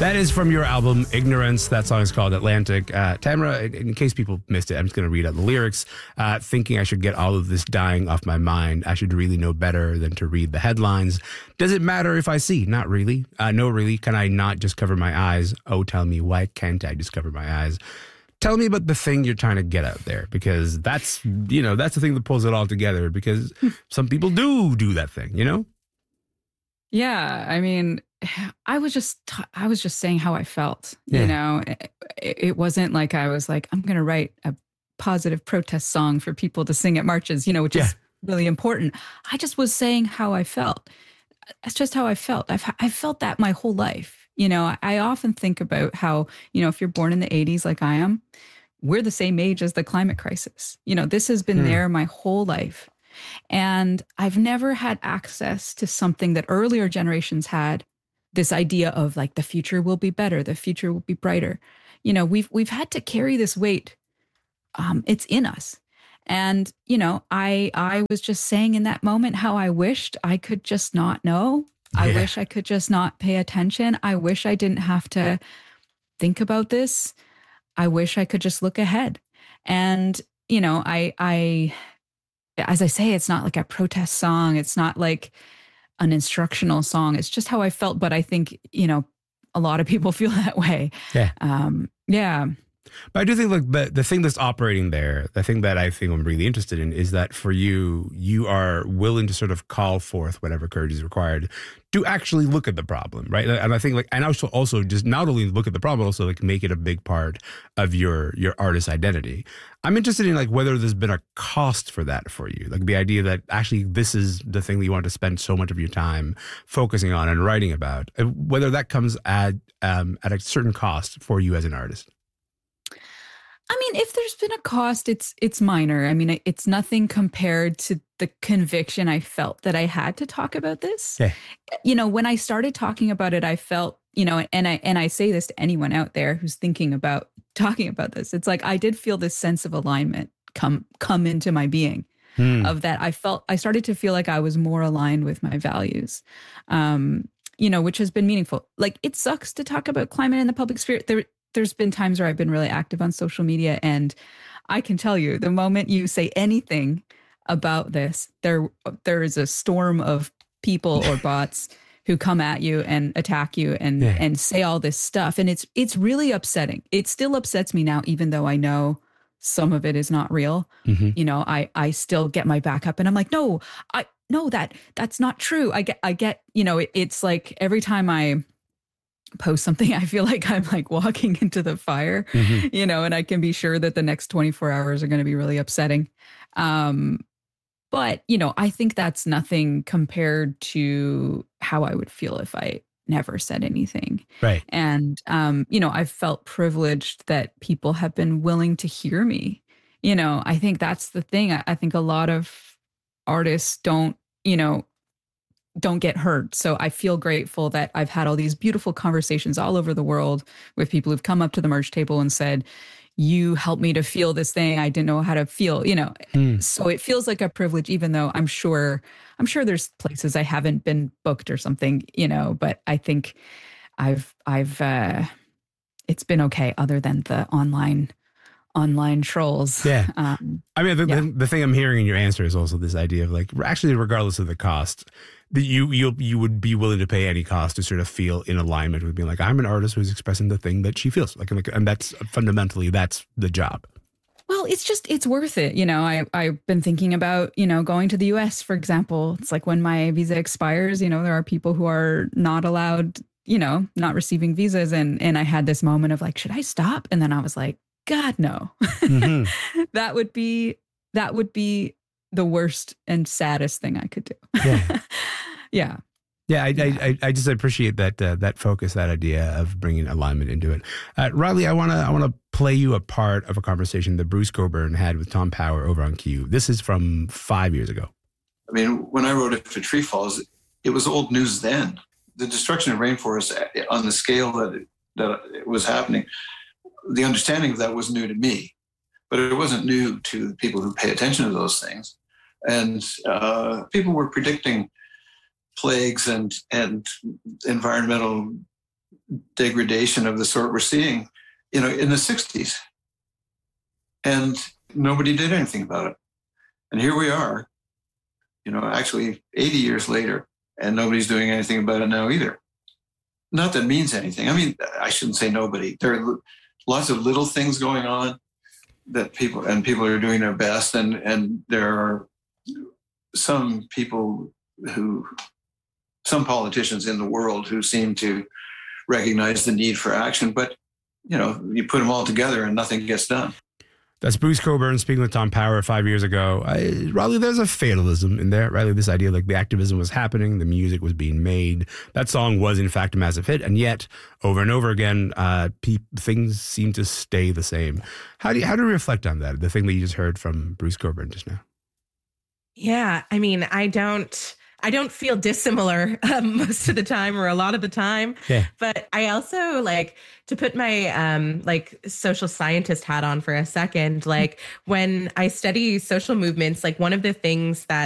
That is from your album, Ignorance. That song is called Atlantic. Tamara, in case people missed it, I'm just going to read out the lyrics. Thinking I should get all of this dying off my mind. I should really know better than to read the headlines. Does it matter if I see? Not really. No, really. Can I not just cover my eyes? Oh, tell me, why can't I just cover my eyes? Tell me about the thing you're trying to get out there, because that's the thing that pulls it all together, because some people do that thing, Yeah, I mean, I was just saying how I felt. It wasn't like I was like, I'm going to write a positive protest song for people to sing at marches, which is really important. I just was saying how I felt. That's just how I felt. I've felt that my whole life. I often think about how, if you're born in the 80s like I am, we're the same age as the climate crisis. This has been there my whole life. And I've never had access to something that earlier generations had, this idea of like the future will be better, the future will be brighter. We've had to carry this weight. It's in us. And, I was just saying in that moment how I wished I could just not know. I wish I could just not pay attention. I wish I didn't have to think about this. I wish I could just look ahead. And, I as I say, it's not like a protest song. It's not like an instructional song. It's just how I felt. But I think, a lot of people feel that way. Yeah. But I do think like the thing that's operating there, the thing that I think I'm really interested in is that for you are willing to sort of call forth whatever courage is required to actually look at the problem, right? And I think and also just not only look at the problem, but also like make it a big part of your artist identity. I'm interested in like whether there's been a cost for that for you, like the idea that actually this is the thing that you want to spend so much of your time focusing on and writing about, whether that comes at a certain cost for you as an artist. I mean, if there's been a cost, it's minor. I mean, it's nothing compared to the conviction I felt that I had to talk about this. Yeah. When I started talking about it, I felt, and I say this to anyone out there who's thinking about talking about this. It's like I did feel this sense of alignment come into my being. Of that. I started to feel like I was more aligned with my values. Which has been meaningful. Like, it sucks to talk about climate in the public sphere. There's been times where I've been really active on social media, and I can tell you the moment you say anything about this, there is a storm of people or bots who come at you and attack you and say all this stuff. And it's really upsetting. It still upsets me now, even though I know some of it is not real. Mm-hmm. I still get my back up and I'm like, no, that's not true. I get, it's like every time I post something, I feel like I'm like walking into the fire, and I can be sure that the next 24 hours are going to be really upsetting. But, I think that's nothing compared to how I would feel if I never said anything. Right. And, I've felt privileged that people have been willing to hear me. I think that's the thing. I think a lot of artists don't get heard. So I feel grateful that I've had all these beautiful conversations all over the world with people who've come up to the merch table and said, you helped me to feel this thing I didn't know how to feel, So it feels like a privilege, even though I'm sure there's places I haven't been booked or something, but I think I've it's been okay other than the online trolls. Yeah. The thing I'm hearing in your answer is also this idea of like, actually, regardless of the cost, that you would be willing to pay any cost to sort of feel in alignment with being like, I'm an artist who's expressing the thing that she feels like, and that's fundamentally, that's the job. Well, it's worth it. I've been thinking about, going to the US, for example. It's like when my visa expires, there are people who are not allowed, not receiving visas. And I had this moment of like, should I stop? And then I was like, God, no. Mm-hmm. That would be the worst and saddest thing I could do. Yeah. Yeah. Yeah, I just appreciate that focus, that idea of bringing alignment into it. Riley, I want to play you a part of a conversation that Bruce Cockburn had with Tom Power over on Q. This is from 5 years ago. I mean, when I wrote If a Tree Falls, it was old news then. The destruction of rainforests on the scale that it was happening, the understanding of that was new to me, but it wasn't new to the people who pay attention to those things. And people were predicting plagues and environmental degradation of the sort we're seeing, in the 60s. And nobody did anything about it. And here we are, actually 80 years later, and nobody's doing anything about it now either. Not that it means anything. I mean, I shouldn't say nobody. There are lots of little things going on that people are doing their best. And there are some politicians in the world who seem to recognize the need for action, but you put them all together and nothing gets done. That's Bruce Cockburn speaking with Tom Power 5 years ago. Riley, there's a fatalism in there. Riley, this idea like the activism was happening, the music was being made. That song was, in fact, a massive hit. And yet, over and over again, things seem to stay the same. How do you reflect on that, the thing that you just heard from Bruce Cockburn just now? Yeah, I mean, I don't feel dissimilar most of the time or a lot of the time. Yeah. But I also like to put my social scientist hat on for a second. Like when I study social movements, like one of the things that